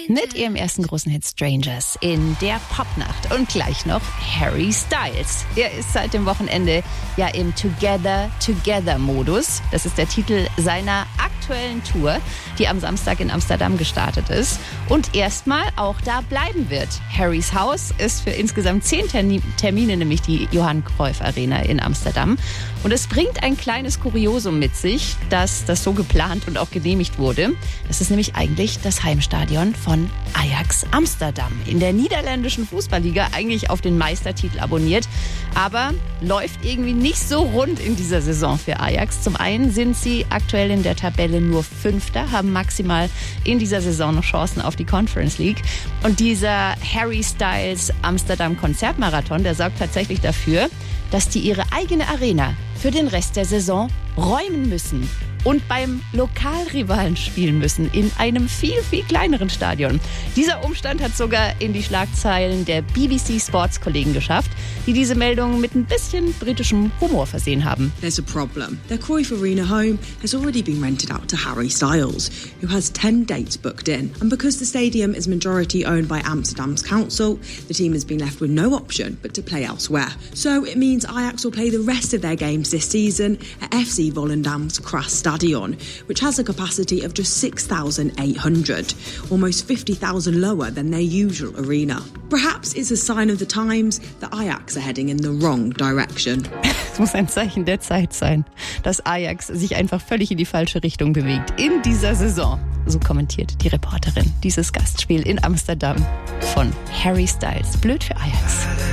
mit ihrem ersten großen Hit Strangers in der Popnacht. Und gleich noch Harry Styles. Er ist seit dem Wochenende ja im Together-Modus. Das ist der Titel seiner aktuellen Tour, die am Samstag in Amsterdam gestartet ist und erstmal auch da bleiben wird. Harrys Haus ist für insgesamt 10 Termine, nämlich die Johan Cruyff Arena in Amsterdam. Und es bringt ein kleines Kuriosum mit sich, dass das so geplant und auch genehmigt wurde. Das ist nämlich eigentlich das Heimstadion von Ajax Amsterdam. In der niederländischen Fußballliga eigentlich auf den Meistertitel abonniert, aber läuft irgendwie nicht so rund in dieser Saison für Ajax. Zum einen sind sie aktuell in der Tabelle nur Fünfter, haben maximal in dieser Saison noch Chancen auf die Conference League. Und dieser Harry Styles Amsterdam Konzertmarathon, der sorgt tatsächlich dafür, dass die ihre eigene Arena für den Rest der Saison räumen müssen und beim Lokalrivalen spielen müssen in einem viel, viel kleineren Stadion. Dieser Umstand hat sogar in die Schlagzeilen der BBC Sports-Kollegen geschafft, die diese Meldung mit ein bisschen britischem Humor versehen haben. There's a problem. Their Cruyff Arena home has already been rented out to Harry Styles, who has 10 dates booked in. And because the stadium is majority owned by Amsterdam's council, the team has been left with no option but to play elsewhere. So it means Ajax will play the rest of their games this season at FC Volendam's Kras Stadion, which has a capacity of just 6,800, almost 50,000 lower than their usual arena. Perhaps it's a sign of the times that Ajax are heading in the wrong direction. Es muss ein Zeichen der Zeit sein, dass Ajax sich einfach völlig in die falsche Richtung bewegt in dieser Saison. So kommentiert die Reporterin dieses Gastspiel in Amsterdam von Harry Styles. Blöd für Ajax.